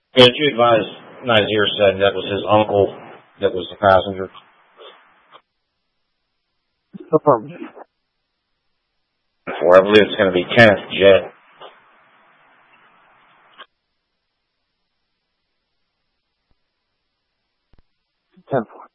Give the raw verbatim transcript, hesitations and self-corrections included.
Yeah, did you advise Nazir said that was his uncle that was the passenger? Affirmative. For I believe it's going to be Kenneth Jett. ten four.